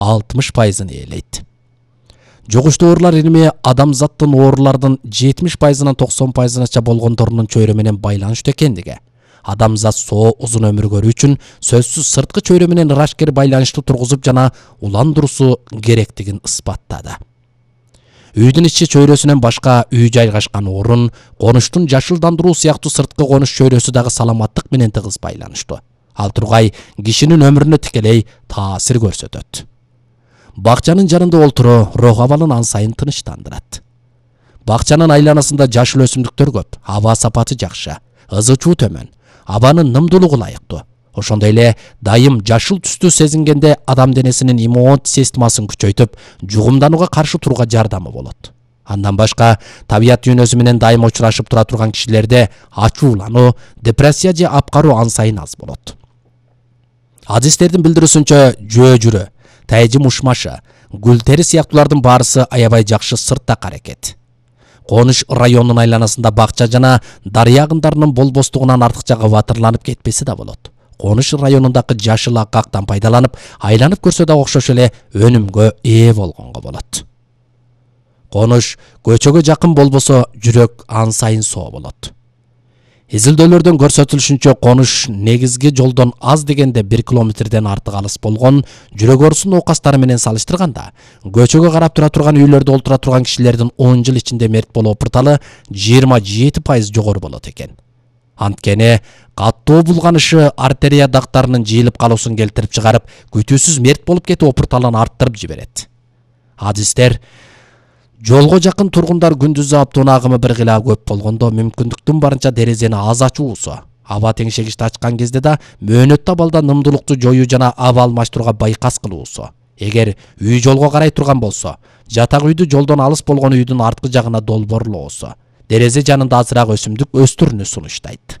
60%-ын ээлейт. Жогуштуу оорулар илими адамзаттын оорулардын 70%-ынан 90%-ынча болгондорунун чөйрө менен байланыштуу экендиги, адамзат соо узун өмүр көрүү үчүн сөзсүз сырткы чөйрө менен ырашкер байланыштуу тургузуп жана уландыруусу керектигин ысбаттады. Үйдүн ичи чөйрөсүнөн башка үй жайгашкан орун, конуштун жашылдандыруу сыяктуу сырткы конуш чөйрөсү дагы саламаттык менен тыгыз байланыштуу. Ал тургай кишинин өмүрүнө тикелей таасир көрсөтөт. Бакчанын жанында олтуруу рох абалын ан сайын тынычтандырат. Бакчанын айланасында жашыл өсүмдүктөр көп, аба сапаты жакшы, ызы чуу төмөн, абанын нымдуулугу ылайыктуу. Ошондой эле дайым жашыл түстү сезингенде адам денесинин иммун системасын күчөйтүп, жугумданууга каршы турууга жардамы болот. Андан башка табият дүйнөсү менен дайым учурашып тура турган кишилерде ачуулануу, депрессия же апкаруу ан сайын аз болот. Адистердин билдирүүсүнчө жөө-жүрө, тайжы мушмашы, гүл тери сыяктуулардын баарысы аябай жакшы сыртта аракет. Конуш районунун айланасында бакча жана дарыя агындарынын болбостугунан артыкча кабатырланып кетпеси да болот. Конуш районундагы жашыл акактан пайдаланып, айланып көрсө да окшош эле өнүмгө ээ болгонго болот. Конуш көчөгө жакын болбосо жүрөк ан сайын соо болот. Изилдөөлөрдөн көрсөтүлүшүнчө конуш негизги жолдон аз дегенде 1 километрден артык алыс болгон, жүрөк оорусунун оокастары менен салыштырганда, көчөгө карап тура турган үйлөрдө олтура турган кишилердин 10 жыл ичинде мерт болуу опурталы 27% жогору болот экен. Анткени каттоо булганышы артерия дактарынын жыйылып калуусун келтирип чыгарып, күтүүсүз мерт болуп кетүү опурталын арттырып жиберет. Адистер жолго жакын тургундар күндүзү аптоон агымы бир кыйла көп болгондо мүмкүндүктүн барынча дерезени аз ачуусу, аба теңшегичти ачкан кезде да мөөнөттүү абалда нымдуулукту жоюу жана аба алмаштырууга байкас кылуусу. Эгер үй жолго карай турган болсо, жатак үйдү жолдон алыс болгон үйдүн арткы жагына долбоорлоосу, дерезе жанында азыраак өсүмдүк өстүрүүнү сунуштайт.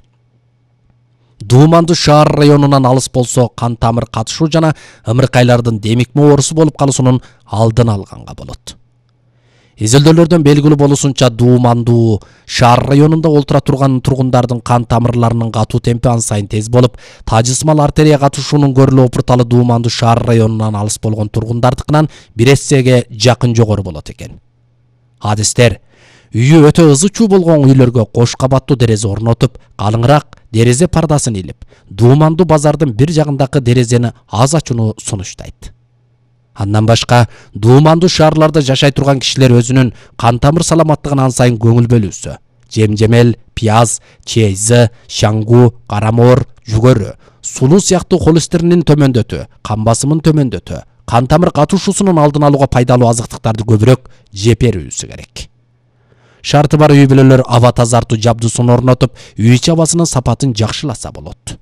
Дуумандуу шаар районунан алыс болсо, кан тамыр катышуу жана ымыркайлардын демикме оорусу болуп калуусунун алдын алганга болот. Изилдөөлөрдөн белгилүү болуусунча, дуумандуу шаар районунда олтура турган тургундардын кан тамырларынын катуу темпи ан сайын тез болуп, тажысмал артерия катышуунун көрүлүү опурталы дуумандуу шаар районунан алыс болгон тургундардыкынан 1 эсеге жакын жогору болот экен. Адистер үйү өтө ызы чуу болгон үйлөргө кош кабаттуу дерезе орнотуп, калыңыраак дерезе пардасын илип, дуумандуу базардын бир жагындагы дерезени аз ачууну сунуштайт. Андан башка, дуумандуу шаарларда жашай турган кишилер өзүнүн кан тамыр саламаттыгына ан сайын көңүл бөлүүсү, жемжемел, пияз, чейзы, шаңгуу, карамоор, жүгөрү, сулуу сыяктуу холестеринин төмөндөтүү, кан басымын төмөндөтүү, кан тамыр катышуусунун алдын алууга пайдалуу азыктыктарды көбүрөөк жеп берүүсү керек. Шарты бар үй бүлөлөр аба тазартуу жабдуусун орнотуп, үй ичи абасынын сапатын жакшыласа болот.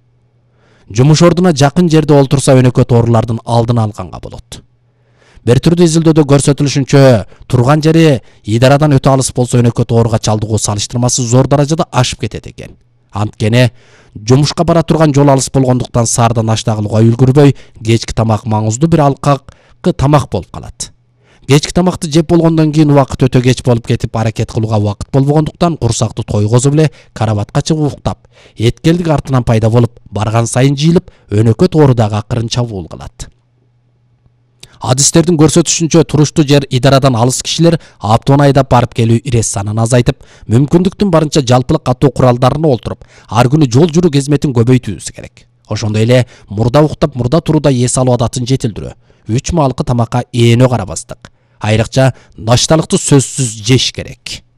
Жумуш ордуна жакын жерде олтурса өнөкөт оорулардын алдын алганга болот. Бир түрдүү изилдөөдө көрсөтүлүшүнчө, турган жери идарадан өтө алыс болсо өнөкөт ооруга чалдыгуу салыштырмасы зор даражада ашып кетет экен. Анткени жумушка бара турган жол алыс болгондуктан саардан ашта кылууга үлгүрбөй, кечки тамак маңыздуу бир алкакы тамак болуп калат. Кечки тамакты жеп болгондон кийин убакыт өтө кеч болуп кетип, аракет кылууга убакыт болбогондуктан курсакты тойгозуп эле карабатка чыгып уктап, эткелдик артынан пайда болуп, барган сайын жыйылып, өнөкөт оору дагы акырын чабуул кылат. Адистердин көрсөтүшүнчө, туруштуу жер идарадан алыс кишилер аптоон айдап барып келүү ирес санын азайтып, мүмкүндүктүн барынча жалпылык катуу куралдарына олтуруп, ар күнү жол жүрүү кезметин көбөйтүүсү керек. Ошондой эле мурда уктап, мурда турууда эс алуу адатын жетилдирүү, 3 маалкы тамакка ээнө карабастык, айрыкча нашталыкты сөзсүз жеш керек.